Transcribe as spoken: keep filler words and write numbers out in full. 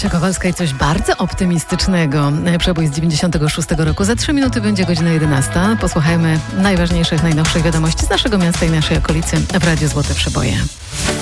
Kasia Kowalska i coś bardzo optymistycznego. Przebój z dziewięćdziesiątego szóstego roku. Za trzy minuty będzie godzina jedenasta. Posłuchajmy najważniejszych, najnowszych wiadomości z naszego miasta i naszej okolicy w Radiu Złote Przeboje.